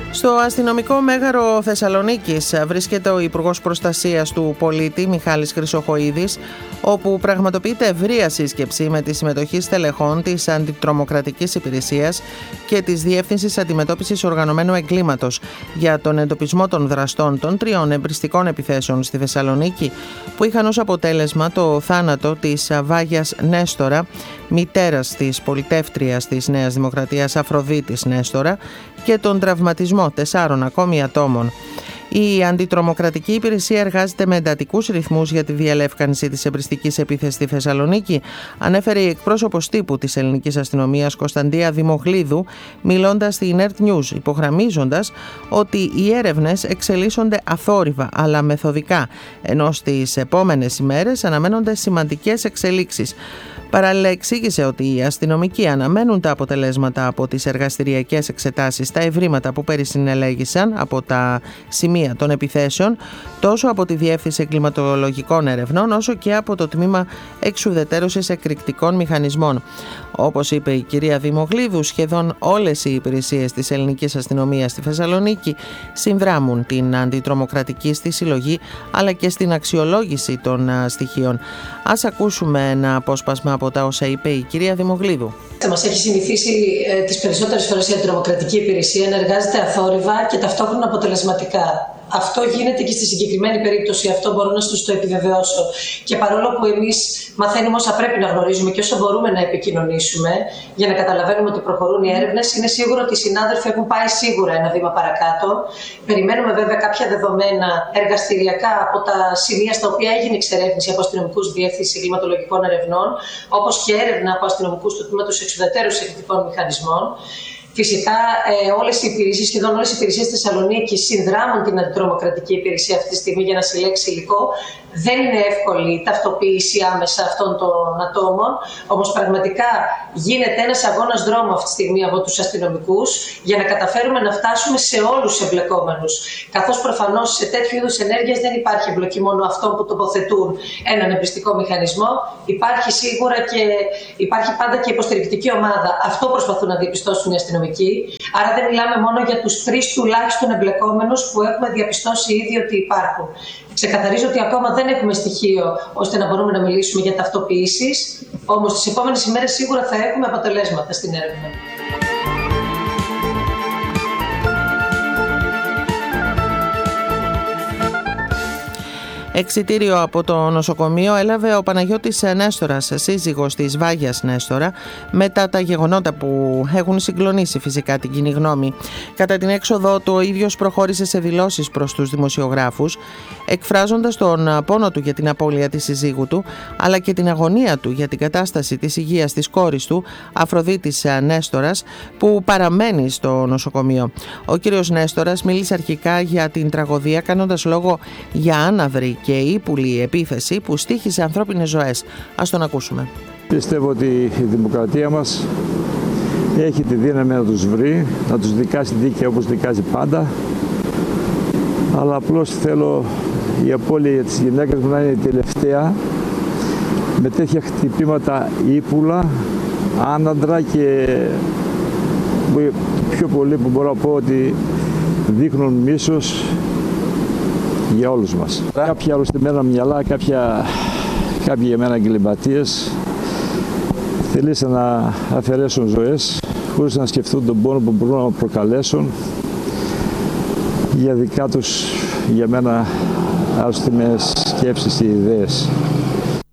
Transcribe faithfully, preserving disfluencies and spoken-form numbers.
Στο αστυνομικό μέγαρο Θεσσαλονίκης βρίσκεται ο Υπουργός Προστασίας του Πολίτη Μιχάλης Χρυσοχοΐδης, όπου πραγματοποιείται ευρεία σύσκεψη με τη συμμετοχή στελεχών της Αντιτρομοκρατικής Υπηρεσίας και της Διεύθυνσης Αντιμετώπισης Οργανωμένου Εγκλήματος για τον εντοπισμό των δραστών των τριών εμπριστικών επιθέσεων στη Θεσσαλονίκη, που είχαν ως αποτέλεσμα το θάνατο της Βάγιας Νέστορα, μητέρας της πολιτεύτριας της Νέας Δημοκρατίας Αφροδίτης Νέστορα, και τον τραυματισμό τεσσάρων ακόμη ατόμων. Η Αντιτρομοκρατική Υπηρεσία εργάζεται με εντατικούς ρυθμούς για τη διαλεύκανση της εμπριστικής επίθεσης στη Θεσσαλονίκη, ανέφερε η εκπρόσωπος τύπου της ελληνικής αστυνομίας Κωνσταντία Δημογλίδου, μιλώντας στην Earth News, υπογραμμίζοντας ότι οι έρευνες εξελίσσονται αθόρυβα αλλά μεθοδικά, ενώ στις επόμενες ημέρες αναμένονται σημαντικές εξελίξεις. Παράλληλα, εξήγησε ότι οι αστυνομικοί αναμένουν τα αποτελέσματα από τις εργαστηριακές εξετάσεις, τα ευρήματα που περισυνελέγησαν από τα σημεία των επιθέσεων, τόσο από τη Διεύθυνση Εγκληματολογικών Ερευνών, όσο και από το Τμήμα Εξουδετερώσης Εκρηκτικών Μηχανισμών. Όπως είπε η κυρία Δημογλίδου, σχεδόν όλες οι υπηρεσίες της ελληνικής αστυνομίας στη Θεσσαλονίκη συνδράμουν την αντιτρομοκρατική στη συλλογή αλλά και στην αξιολόγηση των στοιχείων. Ας ακούσουμε ένα απόσπασμα από τα όσα είπε η κυρία Δημογλίδου. Μας έχει συνηθίσει ε, τις περισσότερες φορές η Αντιτρομοκρατική Υπηρεσία να εργάζεται αθόρυβα και ταυτόχρονα αποτελεσματικά. Αυτό γίνεται και στη συγκεκριμένη περίπτωση, αυτό μπορώ να σας το επιβεβαιώσω. Και παρόλο που εμείς μαθαίνουμε όσα πρέπει να γνωρίζουμε και όσα μπορούμε να επικοινωνήσουμε για να καταλαβαίνουμε ότι προχωρούν οι έρευνες, είναι σίγουρο ότι οι συνάδελφοι έχουν πάει σίγουρα ένα βήμα παρακάτω. Περιμένουμε βέβαια κάποια δεδομένα εργαστηριακά από τα σημεία στα οποία έγινε εξερεύνηση από αστυνομικούς Διεύθυνσης Εγκληματολογικών Ερευνών, όπως και έρευνα από αστυνομικούς του Τμήματος Εξουδετερώσης Εκρηκτικών Μηχανισμών. Φυσικά, ε, όλες οι υπηρεσίες, σχεδόν όλες οι υπηρεσίες της Θεσσαλονίκης συνδράμουν την Αντιτρομοκρατική Υπηρεσία αυτή τη στιγμή για να συλλέξει υλικό. Δεν είναι εύκολη η ταυτοποίηση άμεσα αυτών των ατόμων, όμως πραγματικά γίνεται ένας αγώνας δρόμου αυτή τη στιγμή από τους αστυνομικούς για να καταφέρουμε να φτάσουμε σε όλους τους εμπλεκόμενους. Καθώς προφανώς σε τέτοιου είδους ενέργειες δεν υπάρχει εμπλοκή μόνο αυτών που τοποθετούν έναν εμπριστικό μηχανισμό, υπάρχει σίγουρα και υπάρχει πάντα και υποστηρικτική ομάδα. Αυτό προσπαθούν να διαπιστώσουν οι αστυνομικοί. Άρα δεν μιλάμε μόνο για τους τρεις τουλάχιστον εμπλεκόμενους που έχουμε διαπιστώσει ήδη ότι υπάρχουν. Ξεκαθαρίζω ότι ακόμα δεν έχουμε στοιχείο ώστε να μπορούμε να μιλήσουμε για ταυτοποιήσεις, όμως τις επόμενες ημέρες σίγουρα θα έχουμε αποτελέσματα στην έρευνα. Εξιτήριο από το νοσοκομείο έλαβε ο Παναγιώτης Νέστορας, σύζυγος της Βάγιας Νέστορα, μετά τα γεγονότα που έχουν συγκλονίσει φυσικά την κοινή γνώμη. Κατά την έξοδό του, ο ίδιος προχώρησε σε δηλώσεις προς τους δημοσιογράφους, εκφράζοντας τον πόνο του για την απώλεια της συζύγου του, αλλά και την αγωνία του για την κατάσταση της υγείας της κόρης του, Αφροδίτης Νέστορας, που παραμένει στο νοσοκομείο. Ο κύριος Νέστορας μίλησε αρχικά για την τραγωδία, κάνοντας λόγο για άναυρη και ύπουλη επίθεση που στοίχισε ανθρώπινες ζωές. Ας τον ακούσουμε. Πιστεύω ότι η δημοκρατία μας έχει τη δύναμη να τους βρει, να τους δικάσει δίκαια όπως δικάζει πάντα, αλλά απλώς θέλω η απώλεια για τις γυναίκες μου να είναι η τελευταία, με τέτοια χτυπήματα ύπουλα, άναντρα και πιο πολύ που μπορώ να πω ότι δείχνουν μίσος για όλους μας. Κάποια αρρωστημένα μυαλά, κάποια, κάποιοι για μένα εγκληματίες θελήσαν να αφαιρέσουν ζωές χωρίς να σκεφτούν τον πόνο που μπορούν να προκαλέσουν για δικά τους, για μένα, αρρωστημένες σκέψεις ή ιδέες.